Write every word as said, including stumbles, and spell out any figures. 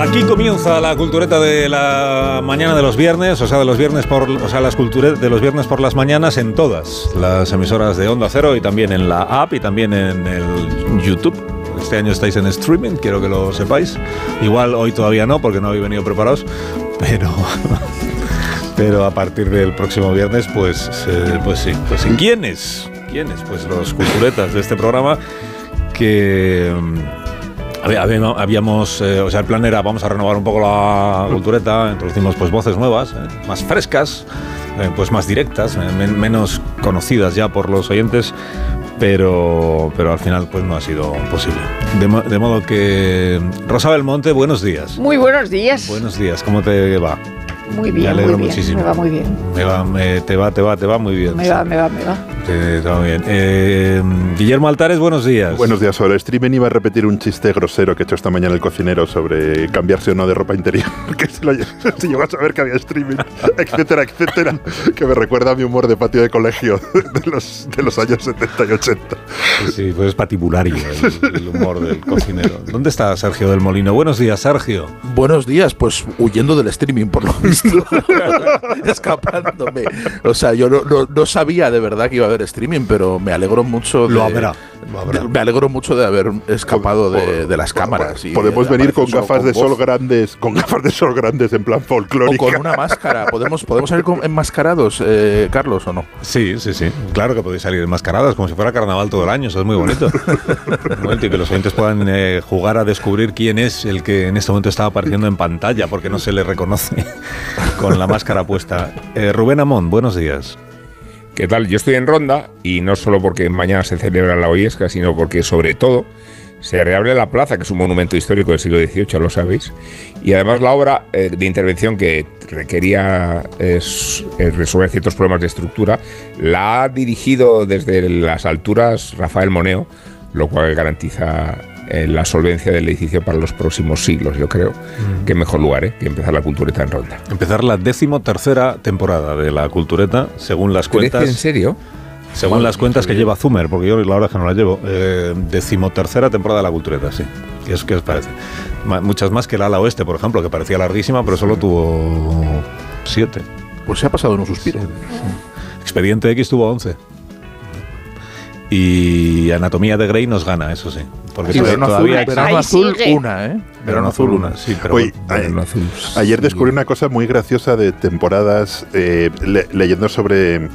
Aquí comienza la cultureta de la mañana de los viernes, o sea, de los viernes por, o sea, las culturet de los viernes por las mañanas en todas las emisoras de Onda Cero y también en la app y también en el YouTube. Este año estáis en streaming, quiero que lo sepáis. Igual hoy todavía no, porque no habéis venido preparados, pero pero a partir del próximo viernes, pues, eh, pues sí, pues sí. ¿Quiénes? ¿Quiénes? Pues los culturetas de este programa que habíamos, eh, o sea, el plan era vamos a renovar un poco la cultureta, introducimos pues voces nuevas, eh, más frescas, eh, pues más directas, eh, men- menos conocidas ya por los oyentes, pero, pero al final pues no ha sido posible. De, mo- de modo que Rosa Belmonte, buenos días. Muy buenos días. Buenos días, ¿cómo te va? Muy bien, Me alegro muy bien. muchísimo. Me va muy bien. Me va, me, te va, te va, te va muy bien. Me va, me va, me va. Te, te va muy bien. Eh, Guillermo Altares, buenos días. Buenos días. Sobre el streaming iba a repetir un chiste grosero que he hecho esta mañana el cocinero sobre cambiarse o no de ropa interior. Que se, lo, se llegó a saber que había streaming, etcétera, etcétera. Que me recuerda a mi humor de patio de colegio de los, de los años setenta y ochenta. Sí, sí, pues es patibulario el, el humor del cocinero. ¿Dónde está Sergio del Molino? Buenos días, Sergio. Buenos días, pues huyendo del streaming por lo visto. Escapándome. O sea, yo no, no, no sabía de verdad que iba a haber streaming, pero me alegro mucho de, Lo habrá, lo habrá. Me alegro mucho de haber escapado de, de las cámaras. Y Podemos de venir con aparecer gafas solo de con sol voz. grandes, con gafas de sol grandes en plan O folclórica. con una máscara. ¿Podemos, podemos salir con, enmascarados, eh, Carlos, o no? Sí, sí, sí. Claro que podéis salir enmascaradas como si fuera carnaval todo el año. Eso es muy bonito. Muy bonito, y que los oyentes puedan eh, jugar a descubrir quién es el que en este momento está apareciendo en pantalla porque no se le reconoce con la máscara puesta. Eh, Rubén Amón, buenos días. ¿Qué tal? Yo estoy en Ronda y no solo porque mañana se celebra la Ollesca, sino porque sobre todo se reabre la plaza, que es un monumento histórico del siglo dieciocho, lo sabéis, y además la obra eh, de intervención que requería eh, resolver ciertos problemas de estructura la ha dirigido desde las alturas Rafael Moneo, lo cual garantiza eh, la solvencia del edificio para los próximos siglos, yo creo. Mm. Qué mejor lugar eh, que empezar la cultureta en Ronda. Empezar la decimotercera temporada de la cultureta, según las cuentas. ¿En serio? Según bueno, las cuentas que lleva Zumer, porque yo la verdad es que no la llevo. Eh, decimotercera temporada de la cultureta, sí. ¿Qué, es, qué os parece? Ma- muchas más que el ala oeste, por ejemplo, que parecía larguísima, pero solo tuvo siete. Pues se ha pasado en un suspiro. Sí. Expediente X tuvo once. Y Anatomía de Grey nos gana, eso sí. Porque Sí, verano todavía azul, verano Ahí azul sigue. una, ¿eh? Verano azul una, sí, pero Oye, bueno, a- ayer descubrí una cosa muy graciosa de temporadas, eh, le- leyendo sobre